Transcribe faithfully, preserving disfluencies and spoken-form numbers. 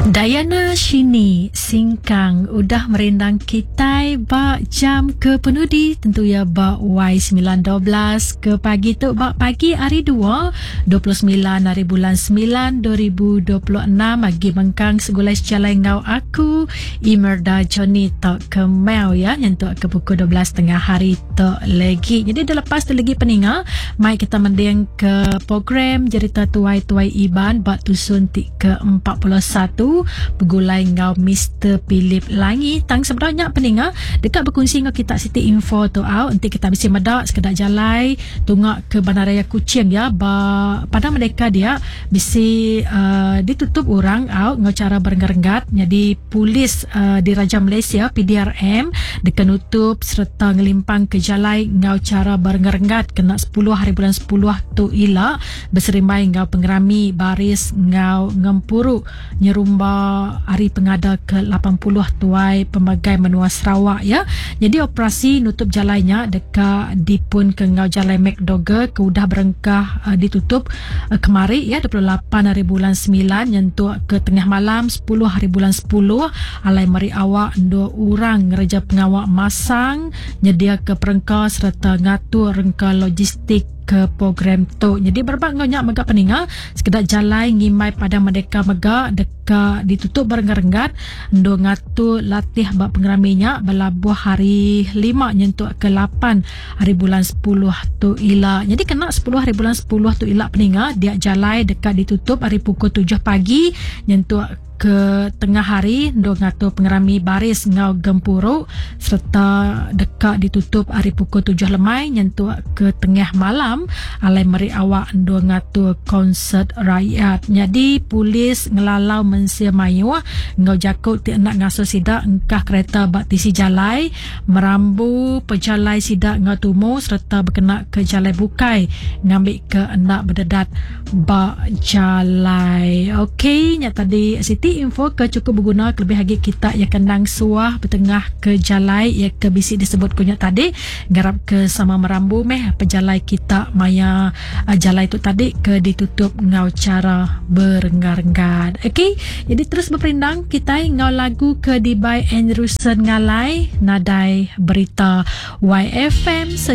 Diana Shini Singkang udah merindang kita bak jam ke penudi tentu ya bak Y sembilan dua belas ke pagi tu bak pagi hari dua dua puluh sembilan hari bulan sembilan dua ribu dua puluh enam bagi mengkang segulai sejalai ngau aku Imelda Johnny tak ke Mel ya nyentuk ke pukul dua belas tengah hari tak lagi. Jadi dah lepas tu lagi peninga mai kita mending ke program cerita tuai-tuai Iban bak tusun tik ke empat puluh satu begulai ngau Mister Philip Langi tang sebenarnya peninga dekat berkongsi ngau kita Siti info tu au nanti kita bisa medak sekedar jalai tungak ke Bandaraya Kuching ya ba pada mereka dia bisa uh, ditutup orang au ngau cara berenggat-enggat jadi polis uh, di Raja Malaysia P D R M dekat nutup serta ngelimpang ke jalai ngau cara berenggat-enggat kena sepuluh hari bulan sepuluh tu ila berserimai ngau pengerami baris ngau ngempuru nyerumba hari pengada ke lapan puluh tuai pemagai menua Sarawak ya. Jadi operasi nutup jalannya dekat dipun ke ngau jalan McDougall ke udah berengkah uh, ditutup uh, kemari ya dua puluh lapan hari bulan sembilan nyentuh ke tengah malam sepuluh hari bulan sepuluh alai mari awak dua orang ngereja pengawak masang nyedia ke perengkah serta ngatur rengkah logistik ke program tu. Jadi berbak ngonyak mega peninga sekedar jalan ngimai pada mereka mega dekat ditutup berenggat-enggat ndo ngatu latih bak pengeraminya belabuh hari lima nyentuh ke lapan hari bulan sepuluh tu ila. Jadi kena sepuluh hari bulan sepuluh tu ila peninga dia jalan dekat ditutup hari pukul tujuh pagi nyentuh ke tengah hari ndo ngatu pengerami baris ngau gempuru serta dekat ditutup hari pukul tujuh lemai nyentuh ke tengah malam alai meri awak ndo ngatu konsert rakyat. Jadi polis ngelalau mensia mayu ngau jakut ti nak ngaso sidak engkah kereta bak tisi jalai merambu pejalai sidak ngau tumu serta berkena ke jalai bukai ngambil ke enak berdedat bak jalai. Okey nya tadi Siti info ke cukup berguna lebih lagi kita ya kendang suah bertengah ke jalai ya ke bisi disebut kunya tadi garap ke sama merambu meh pejalai kita maya uh, jalai tu tadi ke ditutup ngau cara berenggar-enggar. Okey jadi terus berperindang kita ngau lagu ke di by Andrewson ngalai nadai berita Y F M